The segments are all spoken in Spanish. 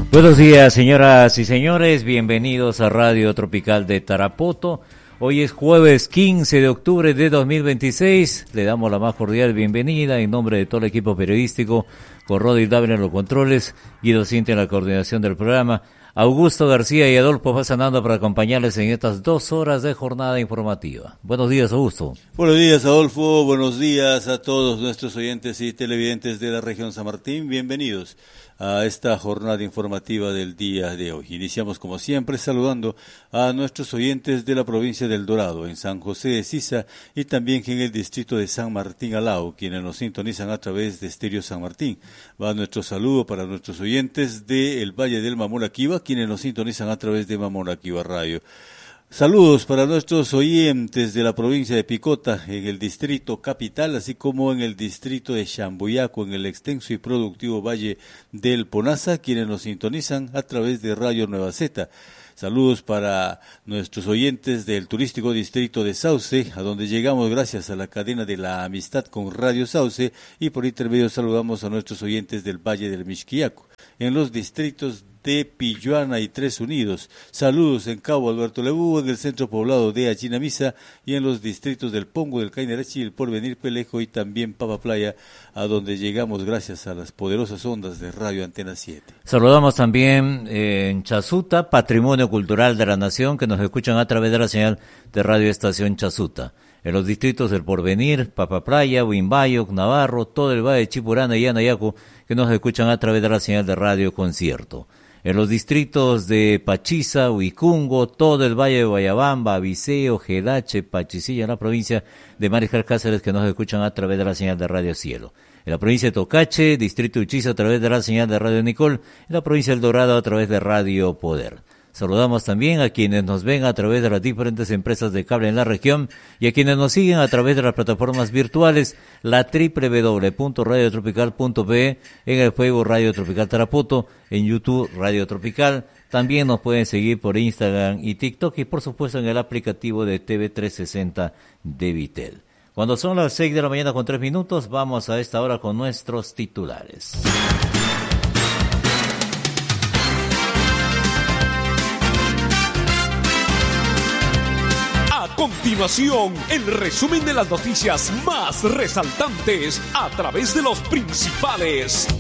Buenos días, señoras y señores, bienvenidos a Radio Tropical de Tarapoto. Hoy es jueves 15 de octubre de 2026. Le damos la más cordial bienvenida en nombre de todo el equipo periodístico, con Rodi Dávila en los controles, Guido Cintia en la coordinación del programa, Augusto García y Adolfo Fasanando para acompañarles en estas 2 horas de jornada informativa. Buenos días, Augusto. Buenos días, Adolfo. Buenos días a todos nuestros oyentes y televidentes de la región San Martín. Bienvenidos a esta jornada informativa del día de hoy. Iniciamos como siempre saludando a nuestros oyentes de la provincia del Dorado, en San José de Sisa y también en el distrito de San Martín Alao, quienes nos sintonizan a través de Estéreo San Martín. Va nuestro saludo para nuestros oyentes del Valle del Mamonaquiva, quienes nos sintonizan a través de Mamonaquiva Radio. Saludos para nuestros oyentes de la provincia de Picota, en el distrito capital, así como en el distrito de Chambuyaco, en el extenso y productivo Valle del Ponaza, quienes nos sintonizan a través de Radio Nueva Zeta. Saludos para nuestros oyentes del turístico distrito de Sauce, a donde llegamos gracias a la cadena de la amistad con Radio Sauce, y por intermedio saludamos a nuestros oyentes del Valle del Mixquiaco, en los distritos de Pilluana y Tres Unidos. Saludos en Cabo Alberto Lebu, en el centro poblado de Achinamisa y en los distritos del Pongo, del Cainarachi, el Porvenir Pelejo y también Papa Playa, a donde llegamos gracias a las poderosas ondas de Radio Antena 7. Saludamos también en Chasuta, Patrimonio Cultural de la Nación, que nos escuchan a través de la señal de Radio Estación Chasuta. En los distritos del Porvenir, Papa Playa, Huimbayo, Navarro, todo el Valle de Chipurana y Anayacu, que nos escuchan a través de la señal de Radio Concierto. En los distritos de Pachiza, Huicungo, todo el Valle de Guayabamba, Abiseo, Jelache, Pachicilla, en la provincia de Mariscal Cáceres, que nos escuchan a través de la señal de Radio Cielo. En la provincia de Tocache, distrito de Uchiza, a través de la señal de Radio Nicol. En la provincia del Dorado, a través de Radio Poder. Saludamos también a quienes nos ven a través de las diferentes empresas de cable en la región y a quienes nos siguen a través de las plataformas virtuales, la www.radiotropical.pe, en el Facebook Radio Tropical Tarapoto, en YouTube Radio Tropical. También nos pueden seguir por Instagram y TikTok y por supuesto en el aplicativo de TV360 de Vitel. Cuando son las 6 de la mañana con 3 minutos, vamos a esta hora con nuestros titulares. A continuación, el resumen de las noticias más resaltantes a través de los principales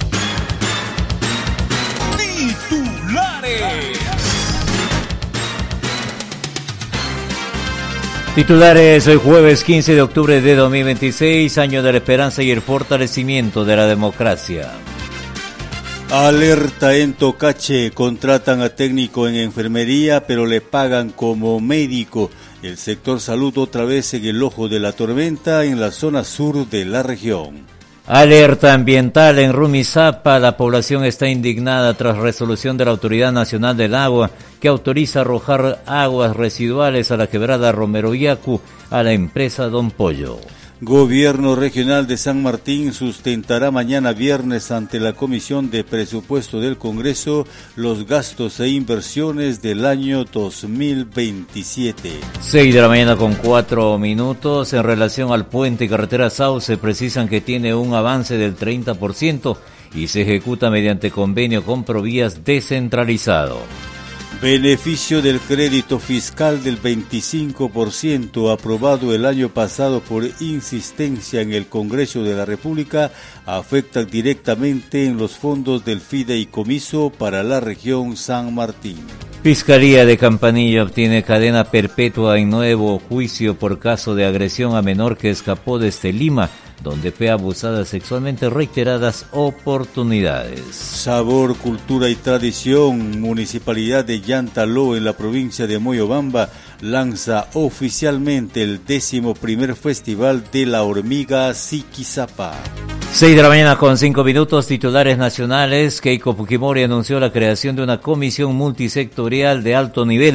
Titulares, hoy jueves 15 de octubre de 2026, año de la esperanza y el fortalecimiento de la democracia. Alerta en Tocache, contratan a técnico en enfermería, pero le pagan como médico. El sector salud otra vez en el ojo de la tormenta en la zona sur de la región. Alerta ambiental en Rumizápa, la población está indignada tras resolución de la Autoridad Nacional del Agua que autoriza arrojar aguas residuales a la quebrada Romeroyacu a la empresa Don Pollo. Gobierno Regional de San Martín sustentará mañana viernes ante la Comisión de Presupuesto del Congreso los gastos e inversiones del año 2027. 6 de la mañana con 4 minutos. En relación al puente y carretera Sauce, precisan que tiene un avance del 30% y se ejecuta mediante convenio con Provías descentralizado. Beneficio del crédito fiscal del 25% aprobado el año pasado por insistencia en el Congreso de la República afecta directamente en los fondos del fideicomiso para la región San Martín. Fiscalía de Campanilla obtiene cadena perpetua en nuevo juicio por caso de agresión a menor que escapó desde Lima, donde fue abusada sexualmente reiteradas oportunidades. Sabor, cultura y tradición. Municipalidad de Yantaló en la provincia de Moyobamba lanza oficialmente el 11º Festival de la Hormiga Siquizapa. 6 de la mañana con 5 minutos, titulares nacionales. Keiko Fujimori anunció la creación de una comisión multisectorial de alto nivel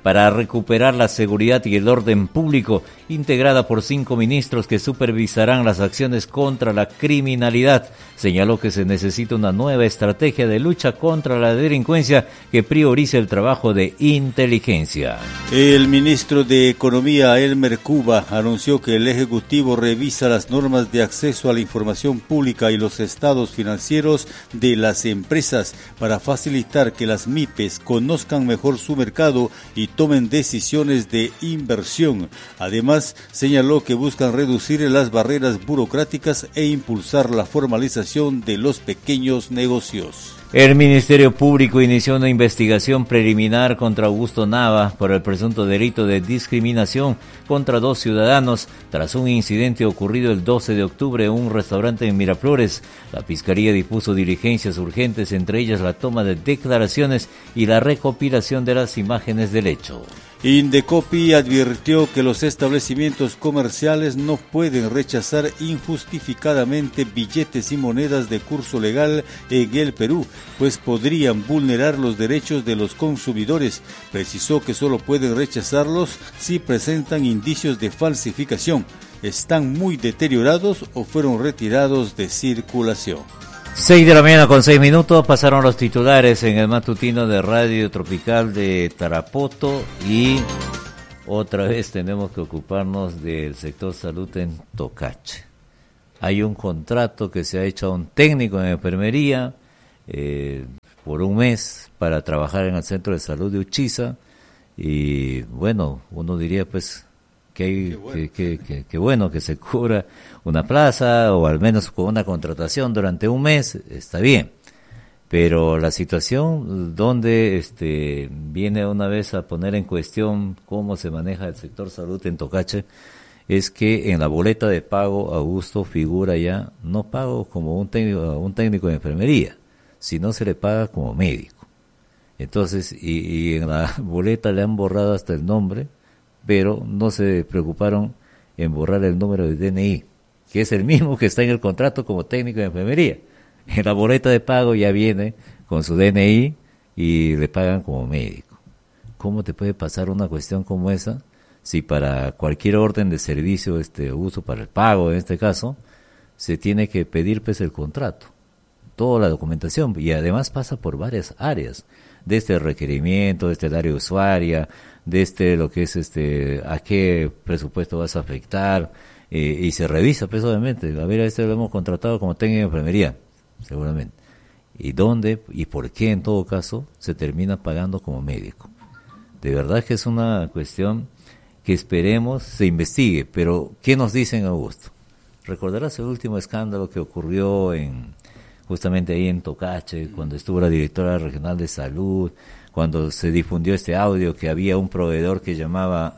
para recuperar la seguridad y el orden público, integrada por 5 ministros que supervisarán las acciones contra la criminalidad. Señaló que se necesita una nueva estrategia de lucha contra la delincuencia que priorice el trabajo de inteligencia. El ministro de Economía, Elmer Cuba, anunció que el Ejecutivo revisa las normas de acceso a la información pública y los estados financieros de las empresas para facilitar que las MIPES conozcan mejor su mercado y tomen decisiones de inversión. Además, señaló que buscan reducir las barreras burocráticas e impulsar la formalización de los pequeños negocios. El Ministerio Público inició una investigación preliminar contra Augusto Nava por el presunto delito de discriminación contra 2 ciudadanos tras un incidente ocurrido el 12 de octubre en un restaurante en Miraflores. La Fiscalía dispuso diligencias urgentes, entre ellas la toma de declaraciones y la recopilación de las imágenes del hecho. Indecopi advirtió que los establecimientos comerciales no pueden rechazar injustificadamente billetes y monedas de curso legal en el Perú, pues podrían vulnerar los derechos de los consumidores. Precisó que solo pueden rechazarlos si presentan indicios de falsificación, están muy deteriorados o fueron retirados de circulación. 6 de la mañana con 6 minutos, pasaron los titulares en el matutino de Radio Tropical de Tarapoto y otra vez tenemos que ocuparnos del sector salud en Tocache. Hay un contrato que se ha hecho a un técnico en enfermería por un mes para trabajar en el centro de salud de Uchiza y bueno, uno diría pues que bueno que se cubra una plaza o al menos con una contratación durante un mes, está bien, pero la situación donde viene una vez a poner en cuestión cómo se maneja el sector salud en Tocache es que en la boleta de pago Augusto figura ya no pago como un técnico de enfermería, sino se le paga como médico. Entonces y en la boleta le han borrado hasta el nombre, pero no se preocuparon en borrar el número de DNI, que es el mismo que está en el contrato como técnico de enfermería. En la boleta de pago ya viene con su DNI y le pagan como médico. ¿Cómo te puede pasar una cuestión como esa si para cualquier orden de servicio, uso para el pago en este caso, se tiene que pedir pues el contrato, toda la documentación, y además pasa por varias áreas, desde el requerimiento, desde el área usuaria, desde lo que es a qué presupuesto vas a afectar, y se revisa pues obviamente, a ver, lo hemos contratado como técnico de enfermería, seguramente, y dónde y por qué en todo caso se termina pagando como médico. De verdad que es una cuestión que esperemos se investigue, pero ¿qué nos dicen, Augusto? Recordarás el último escándalo que ocurrió justamente ahí en Tocache, cuando estuvo la directora regional de salud, cuando se difundió este audio que había un proveedor que llamaba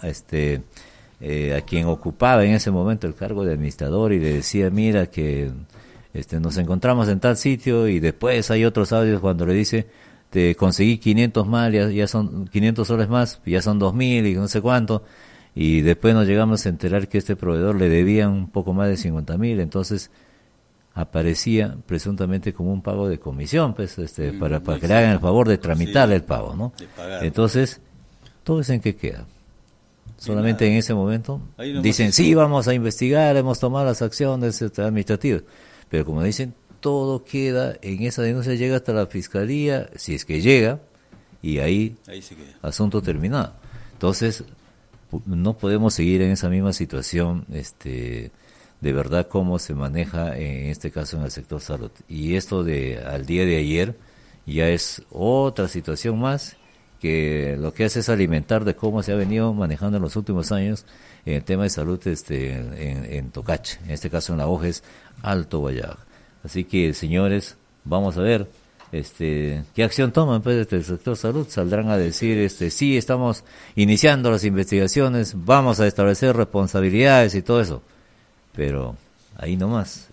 a quien ocupaba en ese momento el cargo de administrador y le decía, mira que nos encontramos en tal sitio, y después hay otros audios cuando le dice, te conseguí 500 más, ya son 500 soles más, ya son 2.000 y no sé cuánto, y después nos llegamos a enterar que este proveedor le debía un poco más de 50.000, entonces aparecía presuntamente como un pago de comisión, pues, para que le hagan el favor de tramitar el pago, ¿no? Entonces, ¿todo eso en qué queda? Solamente en ese momento dicen, sí, vamos a investigar, hemos tomado las acciones administrativas, pero como dicen, todo queda en esa denuncia, llega hasta la fiscalía, si es que llega, y ahí se queda. Asunto terminado. Entonces, no podemos seguir en esa misma situación, de verdad cómo se maneja en este caso en el sector salud. Y esto al día de ayer ya es otra situación más que lo que hace es alimentar de cómo se ha venido manejando en los últimos años en el tema de salud en Tocache, en este caso en la OJES Alto Guayaga. Así que, señores, vamos a ver qué acción toman pues desde el sector salud. Saldrán a decir, sí, estamos iniciando las investigaciones, vamos a establecer responsabilidades y todo eso. Pero ahí nomás,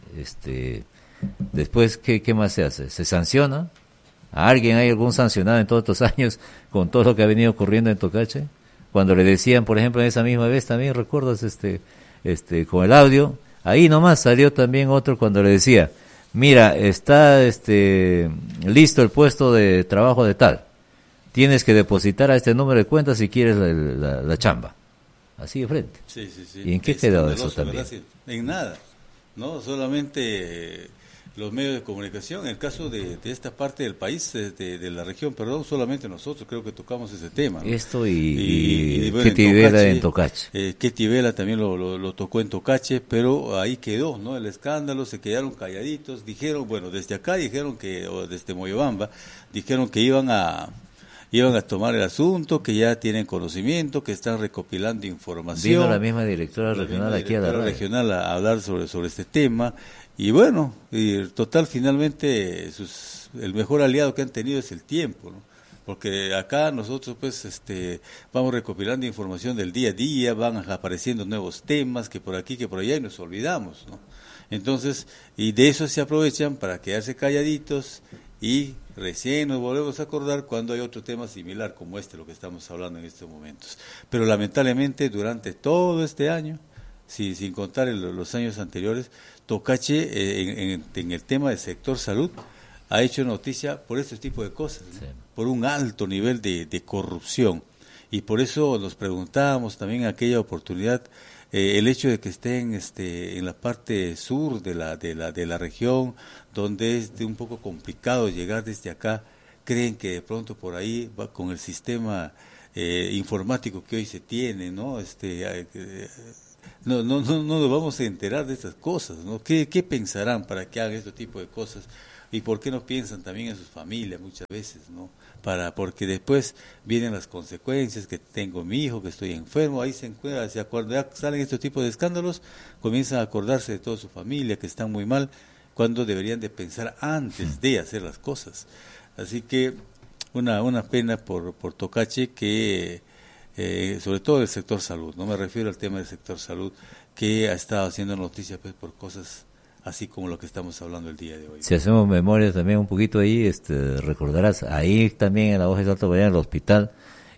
después, ¿qué más se hace? ¿Se sanciona? ¿A alguien hay algún sancionado en todos estos años con todo lo que ha venido ocurriendo en Tocache? Cuando le decían, por ejemplo, en esa misma vez también, ¿recuerdas con el audio? Ahí nomás salió también otro cuando le decía, mira, está listo el puesto de trabajo de tal. tienes que depositar a este número de cuentas si quieres la chamba. Así de frente. Sí. ¿Y en qué quedó eso también? ¿Verdad? En nada, ¿no? Solamente los medios de comunicación, en el caso de esta parte del país, de la región, perdón, solamente nosotros creo que tocamos ese tema, ¿no? Esto y bueno, Ketty Vela en Tocache. Ketty Vela también lo tocó en Tocache, pero ahí quedó, ¿no? El escándalo, se quedaron calladitos, dijeron, bueno, desde acá dijeron o desde Moyobamba, dijeron que iban a tomar el asunto, que ya tienen conocimiento, que están recopilando información. Vino la misma directora regional aquí a la radio. Regional a hablar sobre este tema. Y bueno, total, finalmente el mejor aliado que han tenido es el tiempo, ¿no? Porque acá nosotros pues vamos recopilando información del día a día, van apareciendo nuevos temas, que por aquí, que por allá, y nos olvidamos, ¿no? Entonces, y de eso se aprovechan para quedarse calladitos, y recién nos volvemos a acordar cuando hay otro tema similar como lo que estamos hablando en estos momentos. Pero lamentablemente durante todo este año, sin contar los años anteriores, Tocache en el tema del sector salud ha hecho noticia por este tipo de cosas, ¿no? Sí. Por un alto nivel de corrupción. Y por eso nos preguntábamos también en aquella oportunidad el hecho de que estén en la parte sur de la región, donde es un poco complicado llegar desde acá, creen que de pronto por ahí va con el sistema informático que hoy se tiene, ¿no? No nos vamos a enterar de estas cosas, ¿no? ¿Qué pensarán para que hagan este tipo de cosas? ¿Y por qué no piensan también en sus familias muchas veces, ¿no? Porque después vienen las consecuencias, que tengo mi hijo, que estoy enfermo, ahí se encuentra, ya salen estos tipos de escándalos, comienzan a acordarse de toda su familia, que están muy mal, cuando deberían de pensar antes de hacer las cosas. Así que una pena por Tocache, que sobre todo el sector salud, no me refiero al tema del sector salud, que ha estado haciendo noticias pues por cosas así como lo que estamos hablando el día de hoy. Si hacemos memoria también un poquito ahí, recordarás, ahí también en la Hoja de Alto Bayán, en el hospital,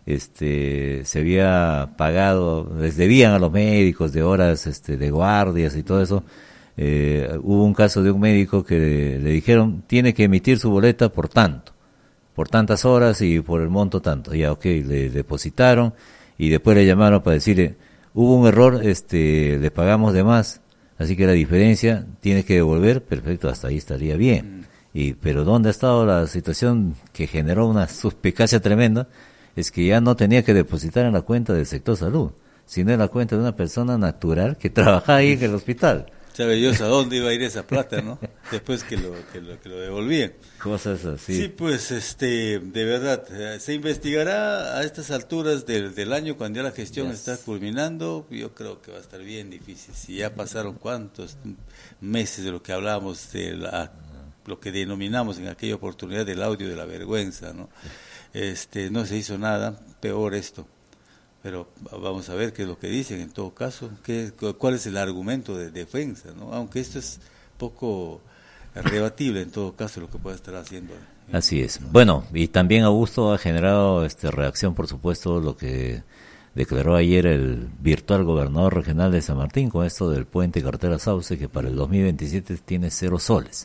se había pagado, les debían a los médicos de horas de guardias y todo eso. Hubo un caso de un médico que le dijeron, tiene que emitir su boleta por tantas horas y por el monto tanto. Ya, le depositaron y después le llamaron para decirle, hubo un error, le pagamos de más, así que la diferencia tiene que devolver, perfecto, hasta ahí estaría bien. Pero ¿dónde ha estado la situación que generó una suspicacia tremenda? Es que ya no tenía que depositar en la cuenta del sector salud, sino en la cuenta de una persona natural que trabajaba ahí en el hospital. Sabe Dios a dónde iba a ir esa plata, ¿no? Después que lo devolvían. Cosas así. Sí, pues, de verdad, se investigará a estas alturas del año, cuando ya la gestión está culminando. Yo creo que va a estar bien difícil. Si ya pasaron cuántos meses de lo que hablábamos, lo que denominamos en aquella oportunidad del audio de la vergüenza, ¿no? No se hizo nada, peor esto. Pero vamos a ver qué es lo que dicen en todo caso, cuál es el argumento de defensa, ¿no? Aunque esto es poco rebatible en todo caso lo que pueda estar haciendo. Así es. Bueno, y también Augusto ha generado reacción, por supuesto, lo que declaró ayer el virtual gobernador regional de San Martín con esto del puente Carretera Sauce, que para el 2027 tiene 0 soles.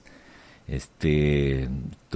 Yo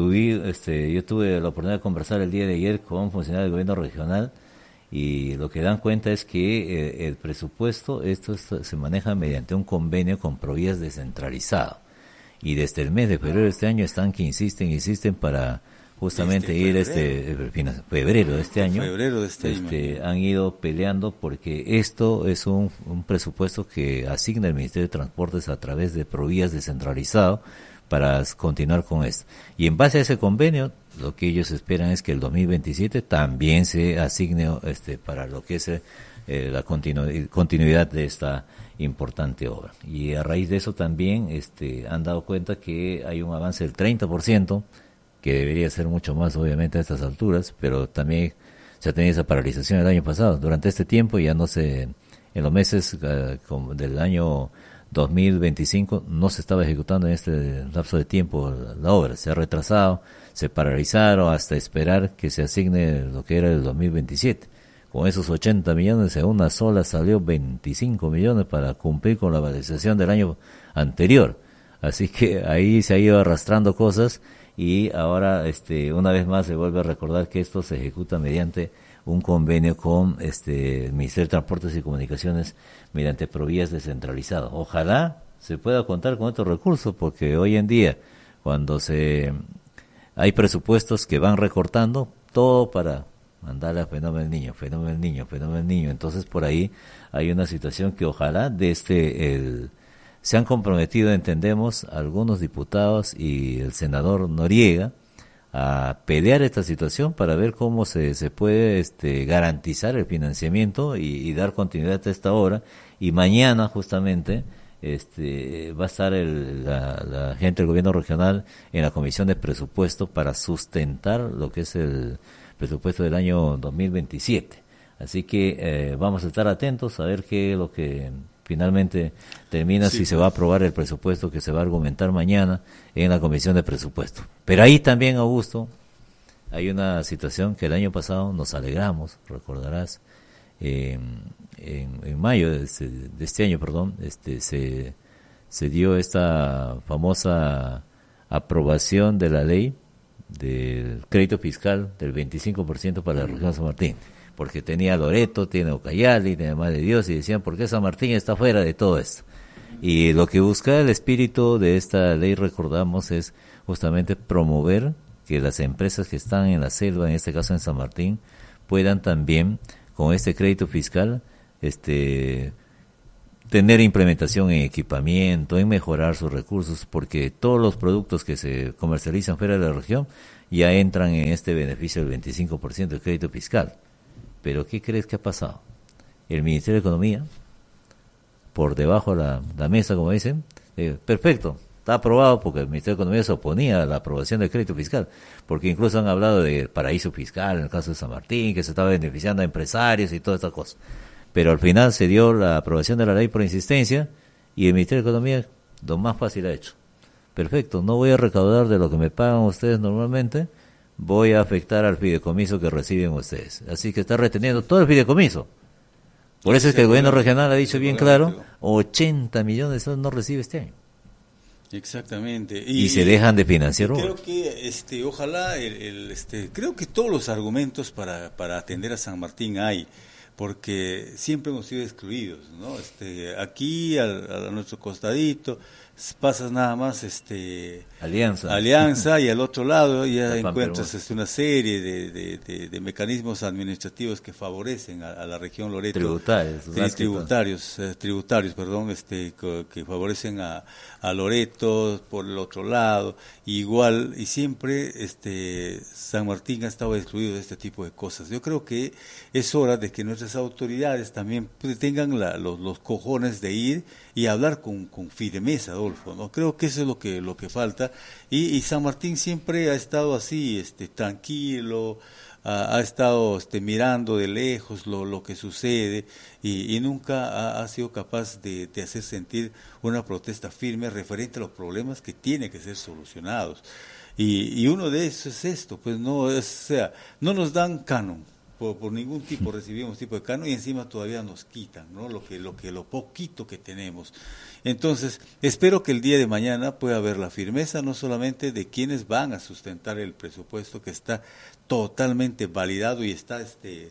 tuve la oportunidad de conversar el día de ayer con funcionarios del gobierno regional, y lo que dan cuenta es que el presupuesto, esto se maneja mediante un convenio con Provías descentralizado. Y desde el mes de febrero de este año están que insisten para justamente febrero de este año. Han ido peleando porque esto es un presupuesto que asigna el Ministerio de Transportes a través de Provías descentralizado para continuar con esto. Y en base a ese convenio, lo que ellos esperan es que el 2027 también se asigne para lo que es la continuidad de esta importante obra. Y a raíz de eso también han dado cuenta que hay un avance del 30%, que debería ser mucho más obviamente a estas alturas, pero también se ha tenido esa paralización el año pasado. Durante este tiempo ya no se, en los meses del año 2025 no se estaba ejecutando en este lapso de tiempo la obra, se ha retrasado, se paralizaron hasta esperar que se asigne lo que era el 2027. Con esos 80 millones, en una sola salió 25 millones para cumplir con la valorización del año anterior. Así que ahí se ha ido arrastrando cosas y ahora una vez más se vuelve a recordar que esto se ejecuta mediante un convenio con el Ministerio de Transportes y Comunicaciones mediante provías descentralizado. Ojalá se pueda contar con estos recursos, porque hoy en día cuando hay presupuestos que van recortando todo para mandarle a fenómeno niño, entonces por ahí hay una situación que ojalá se han comprometido, entendemos, algunos diputados y el senador Noriega a pelear esta situación para ver cómo se puede garantizar el financiamiento y dar continuidad a esta obra. Y mañana justamente va a estar la gente del gobierno regional en la comisión de presupuesto para sustentar lo que es el presupuesto del año 2027. Así que vamos a estar atentos a ver qué es lo que finalmente termina, si se va a aprobar el presupuesto que se va a argumentar mañana en la comisión de presupuesto. Pero ahí también, Augusto, hay una situación que el año pasado nos alegramos, recordarás, en mayo de este año, se dio esta famosa aprobación de la ley del crédito fiscal del 25% para la región de San Martín, porque tenía Loreto, tiene Ucayali, tiene Madre de Dios, y decían, ¿por qué San Martín está fuera de todo esto? Y lo que busca el espíritu de esta ley, recordamos, es justamente promover que las empresas que están en la selva, en este caso en San Martín, puedan también, con este crédito fiscal, tener implementación en equipamiento, en mejorar sus recursos, porque todos los productos que se comercializan fuera de la región ya entran en este beneficio del 25% del crédito fiscal. Pero ¿qué crees que ha pasado? El Ministerio de Economía, por debajo de la mesa, como dicen, perfecto, está aprobado, porque el Ministerio de Economía se oponía a la aprobación del crédito fiscal, porque incluso han hablado de paraíso fiscal en el caso de San Martín, que se estaba beneficiando a empresarios y todas estas cosas. Pero al final se dio la aprobación de la ley por insistencia y el Ministerio de Economía lo más fácil ha hecho. Perfecto, no voy a recaudar de lo que me pagan ustedes normalmente, voy a afectar al fideicomiso que reciben ustedes. Así que está reteniendo todo el fideicomiso. Por eso es que el gobierno regional ha dicho bien claro, 80 millones no recibe este año. Exactamente. Y se dejan de financiar. Creo que ojalá creo que todos los argumentos para atender a San Martín hay, porque siempre hemos sido excluidos, ¿no? Aquí a nuestro costadito pasas nada más Alianza y al otro lado ya encuentras una serie de mecanismos administrativos que favorecen a la región Loreto, tributarios, que favorecen a Loreto por el otro lado, igual, y siempre San Martín ha estado excluido de este tipo de cosas. Yo creo que es hora de que nuestras autoridades también tengan los cojones de ir y hablar con firmeza, Adolfo, ¿no? Creo que eso es lo que falta, y San Martín siempre ha estado así, tranquilo, ha estado mirando de lejos lo que sucede, y nunca ha sido capaz de hacer sentir una protesta firme referente a los problemas que tienen que ser solucionados, y uno de esos es esto, pues no nos dan canon. Por ningún tipo recibimos tipo de canon, y encima todavía nos quitan, ¿no? Lo poquito que tenemos. Entonces, espero que el día de mañana pueda haber la firmeza, no solamente de quienes van a sustentar el presupuesto, que está totalmente validado y está,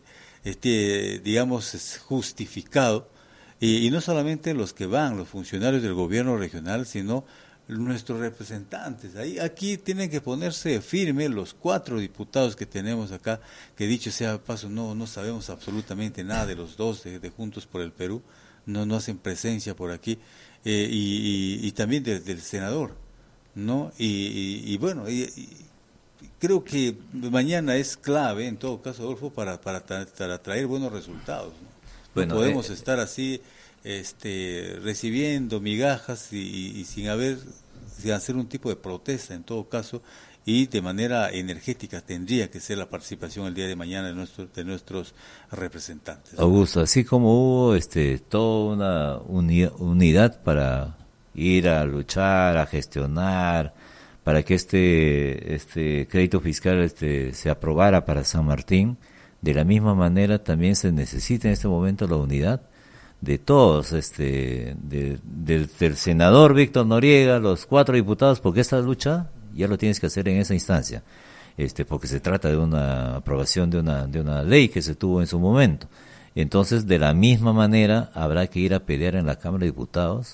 justificado, y no solamente los que van, los funcionarios del gobierno regional, sino nuestros representantes. Aquí tienen que ponerse firmes los 4 diputados que tenemos acá, que dicho sea de paso, no sabemos absolutamente nada de los 2 de Juntos por el Perú, no hacen presencia por aquí, y también del senador, ¿no? Y bueno, creo que mañana es clave, en todo caso, Adolfo, para traer buenos resultados, ¿no? Bueno, no podemos estar así recibiendo migajas y sin hacer un tipo de protesta, en todo caso, y de manera energética tendría que ser la participación el día de mañana de nuestros representantes. Augusto, así como hubo toda una unidad para ir a luchar, a gestionar, para que este crédito fiscal se aprobara para San Martín, de la misma manera también se necesita en este momento la unidad de todos, del senador Víctor Noriega, los 4 diputados, porque esta lucha ya lo tienes que hacer en esa instancia, porque se trata de una aprobación de una ley que se tuvo en su momento. Entonces, de la misma manera, habrá que ir a pelear en la Cámara de Diputados,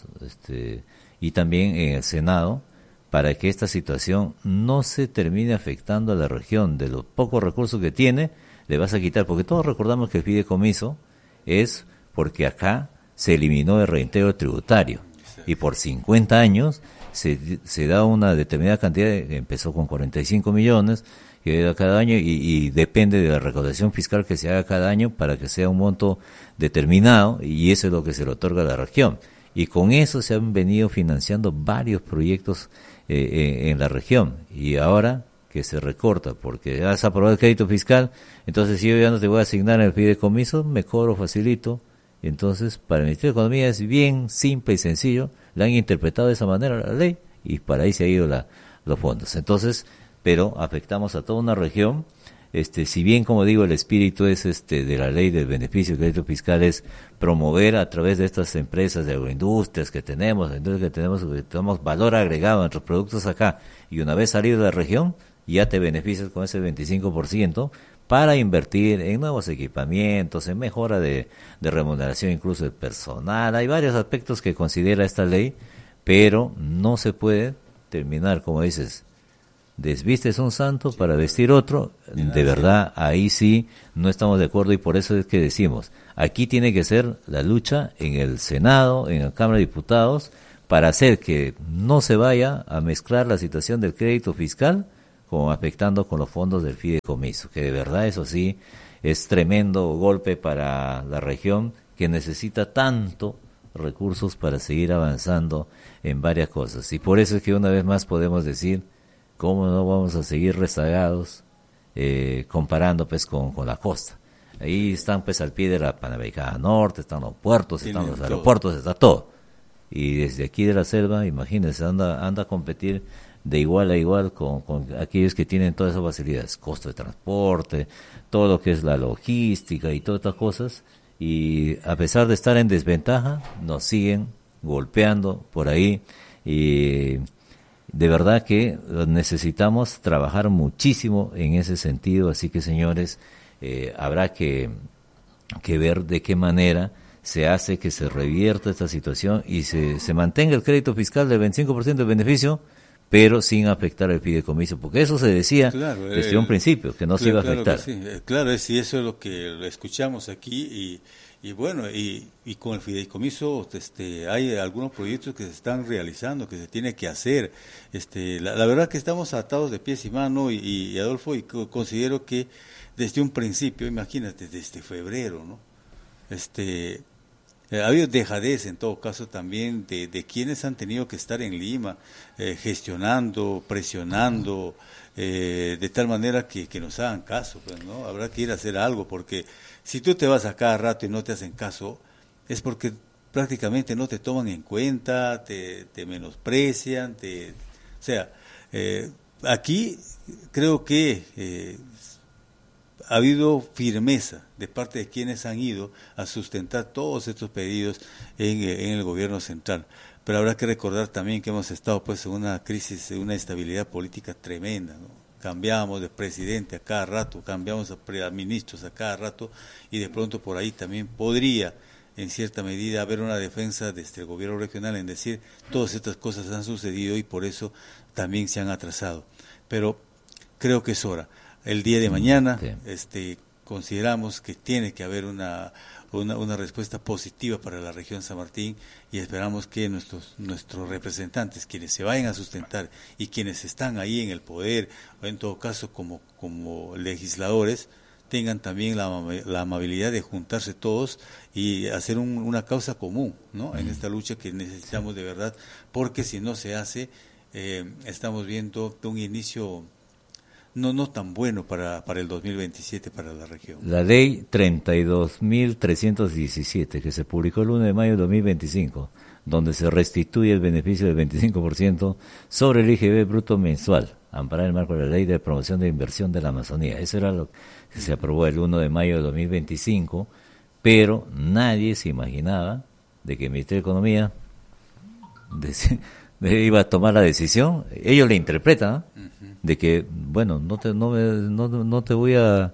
y también en el Senado, para que esta situación no se termine afectando a la región. De los pocos recursos que tiene, le vas a quitar, porque todos recordamos que el fideicomiso es porque acá se eliminó el reintegro tributario, y por 50 años se da una determinada cantidad, empezó con 45 millones, que era cada año, y depende de la recaudación fiscal que se haga cada año para que sea un monto determinado, y eso es lo que se le otorga a la región. Y con eso se han venido financiando varios proyectos en la región, y ahora que se recorta porque has aprobado el crédito fiscal, entonces si yo ya no te voy a asignar el fideicomiso, me cobro facilito. Entonces, para el Ministerio de Economía es bien simple y sencillo, la han interpretado de esa manera la ley, y para ahí se ha ido los fondos. Entonces, pero afectamos a toda una región. Si bien, como digo, el espíritu es de la ley del beneficio del crédito fiscal es promover a través de estas empresas de agroindustrias que tenemos valor agregado a nuestros productos acá, y una vez salido de la región, ya te beneficias con ese 25% para invertir en nuevos equipamientos, en mejora de remuneración incluso de personal. Hay varios aspectos que considera esta ley, pero no se puede terminar, como dices, desvistes un santo para vestir otro. De verdad, ahí sí no estamos de acuerdo, y por eso es que decimos, aquí tiene que ser la lucha en el Senado, en la Cámara de Diputados, para hacer que no se vaya a mezclar la situación del crédito fiscal como afectando con los fondos del fideicomiso, que de verdad eso sí es tremendo golpe para la región, que necesita tanto recursos para seguir avanzando en varias cosas. Y por eso es que una vez más podemos decir, ¿cómo no vamos a seguir rezagados comparando pues con la costa? Ahí están pues al pie de la Panamericana Norte, están los puertos, están los aeropuertos, está todo. Y desde aquí de la selva, imagínense, anda a competir de igual a igual con aquellos que tienen todas esas facilidades, costo de transporte, todo lo que es la logística y todas estas cosas, y a pesar de estar en desventaja, nos siguen golpeando por ahí, y de verdad que necesitamos trabajar muchísimo en ese sentido. Así que, señores, habrá que ver de qué manera se hace que se revierta esta situación y se mantenga el crédito fiscal del 25% de beneficio, pero sin afectar el fideicomiso, porque eso se decía desde un principio, que no se iba a afectar. Claro, sí, eso es lo que escuchamos aquí, y bueno, y con el fideicomiso hay algunos proyectos que se están realizando, que se tiene que hacer. La verdad que estamos atados de pies y manos, y Adolfo, y considero que desde un principio, imagínate, desde febrero, ¿no? Ha habido dejadez en todo caso también de quienes han tenido que estar en Lima gestionando, presionando, de tal manera que nos hagan caso, pues, ¿no? Habrá que ir a hacer algo, porque si tú te vas a cada rato y no te hacen caso, es porque prácticamente no te toman en cuenta, te menosprecian, o sea, aquí creo que ha habido firmeza de parte de quienes han ido a sustentar todos estos pedidos en el gobierno central. Pero habrá que recordar también que hemos estado pues en una crisis, en una estabilidad política tremenda, ¿no? Cambiamos de presidente a cada rato, cambiamos a ministros a cada rato, y de pronto por ahí también podría, en cierta medida, haber una defensa desde el gobierno regional en decir, todas estas cosas han sucedido y por eso también se han atrasado. Pero creo que es hora. El día de mañana consideramos que tiene que haber una respuesta positiva para la región San Martín, y esperamos que nuestros representantes, quienes se vayan a sustentar y quienes están ahí en el poder, o en todo caso como legisladores, tengan también la amabilidad de juntarse todos y hacer una causa común, ¿no? En esta lucha que necesitamos de verdad, porque si no se hace, estamos viendo un inicio no tan bueno para el 2027 para la región. La ley 32.317, que se publicó el 1 de mayo de 2025, donde se restituye el beneficio del 25% sobre el IGB bruto mensual, amparar el marco de la Ley de Promoción de Inversión de la Amazonía. Eso era lo que se aprobó el 1 de mayo de 2025, pero nadie se imaginaba de que el Ministerio de Economía iba a tomar la decisión, ellos le interpretan de que, bueno, no te voy a,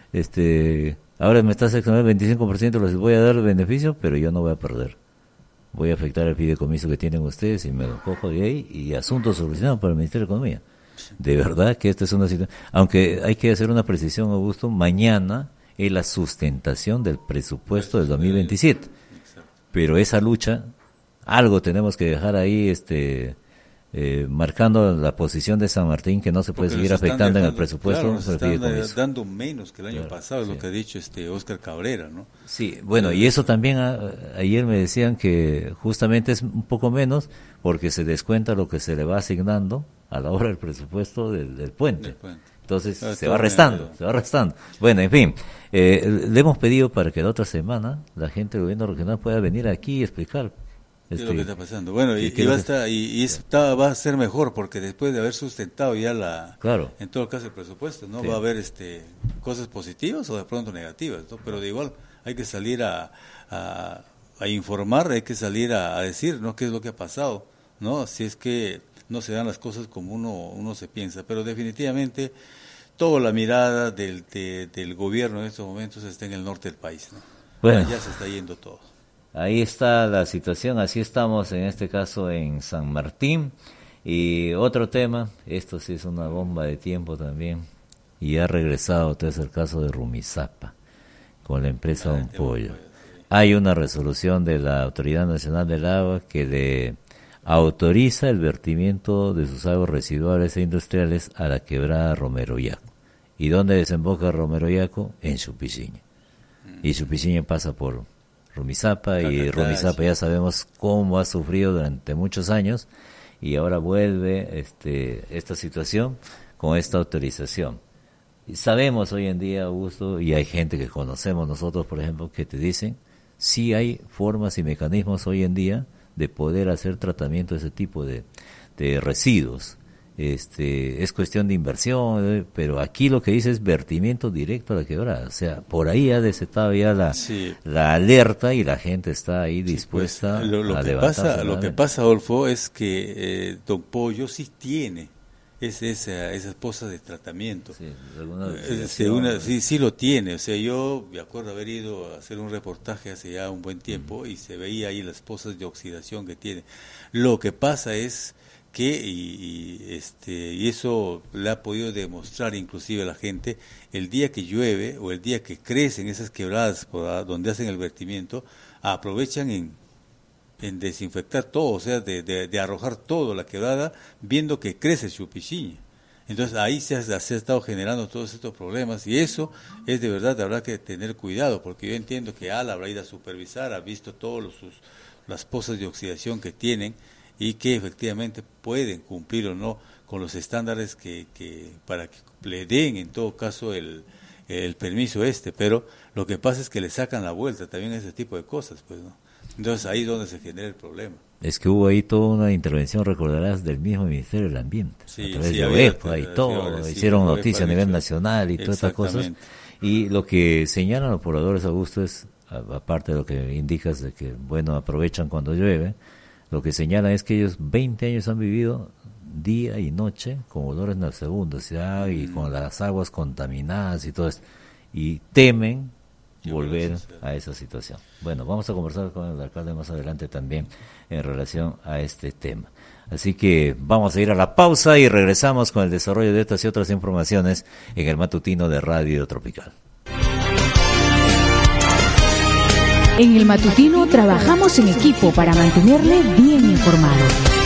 ahora me estás exonando el 25%, les voy a dar el beneficio, pero yo no voy a perder. Voy a afectar el fideicomiso que tienen ustedes y me lo cojo de ahí y asuntos solucionados por el Ministerio de Economía. De verdad que esta es una situación, aunque hay que hacer una precisión, Augusto, mañana es la sustentación del presupuesto del 2027, pero esa lucha, algo tenemos que dejar ahí, marcando la posición de San Martín, que no se puede seguir afectando en el presupuesto. Claro, nos están dando menos que el año pasado, es lo que ha dicho Óscar Cabrera, ¿no? Sí, bueno, y eso también ayer me decían que justamente es un poco menos porque se descuenta lo que se le va asignando a la hora del presupuesto del puente. Entonces se va restando. Bueno, en fin, le hemos pedido para que la otra semana la gente del gobierno regional pueda venir aquí y explicar ¿qué es lo que está pasando? Bueno, va a ser mejor porque después de haber sustentado ya en todo caso el presupuesto, ¿no? Sí. Va a haber cosas positivas o de pronto negativas, ¿no? Pero de igual hay que salir a informar, hay que salir a decir, ¿no? Qué es lo que ha pasado, ¿no? Si es que no se dan las cosas como uno se piensa, pero definitivamente toda la mirada del gobierno en estos momentos está en el norte del país, ¿no? Bueno, ya se está yendo todo. Ahí está la situación, así estamos en este caso en San Martín. Y otro tema, esto sí es una bomba de tiempo también, y ha regresado, entonces el caso de Rumisapa, con la empresa Don Pollo. Hay una resolución de la Autoridad Nacional del Agua que le autoriza el vertimiento de sus aguas residuales e industriales a la quebrada Romero Yaco. ¿Y dónde desemboca Romero Yaco? En Chupichiña. Y Chupichiña pasa por Rumisapa, y Rumisapa ya sabemos cómo ha sufrido durante muchos años, y ahora vuelve esta situación con esta autorización. Y sabemos hoy en día, Augusto, y hay gente que conocemos nosotros, por ejemplo, que te dicen, sí hay formas y mecanismos hoy en día de poder hacer tratamiento de ese tipo de residuos. Es cuestión de inversión, pero aquí lo que dice es vertimiento directo a la quebrada. O sea, por ahí ha desatado ya la alerta y la gente está ahí dispuesta a levantarse. Lo que pasa, Adolfo, es que Don Pollo sí tiene esa esposa de tratamiento. Sí lo tiene. O sea, yo me acuerdo haber ido a hacer un reportaje hace ya un buen tiempo y se veía ahí las pozas de oxidación que tiene. Lo que pasa es que y eso le ha podido demostrar inclusive a la gente, el día que llueve o el día que crecen esas quebradas donde hacen el vertimiento, aprovechan en desinfectar todo, o sea, de arrojar todo la quebrada, viendo que crece Chupichiña. Entonces ahí se ha estado generando todos estos problemas, y eso es de verdad, habrá que tener cuidado, porque yo entiendo que ALA habrá ido a supervisar, ha visto todas las pozas de oxidación que tienen, y que efectivamente pueden cumplir o no con los estándares que para que le den en todo caso el permiso pero lo que pasa es que le sacan la vuelta también a ese tipo de cosas, pues, ¿no? Entonces ahí es donde se genera el problema. Es que hubo ahí toda una intervención, recordarás, del mismo Ministerio del Ambiente, a través de OEPA y todo, hicieron noticia a nivel nacional y todas estas cosas, y lo que señalan los pobladores, Augusto, es, aparte de lo que indicas de que, bueno, aprovechan cuando llueve, lo que señalan es que ellos 20 años han vivido día y noche con olores nauseabundos, y con las aguas contaminadas y todo esto, y temen volver a esa situación. Bueno, vamos a conversar con el alcalde más adelante también en relación a este tema. Así que vamos a ir a la pausa y regresamos con el desarrollo de estas y otras informaciones en el matutino de Radio Tropical. En el matutino trabajamos en equipo para mantenerle bien informado.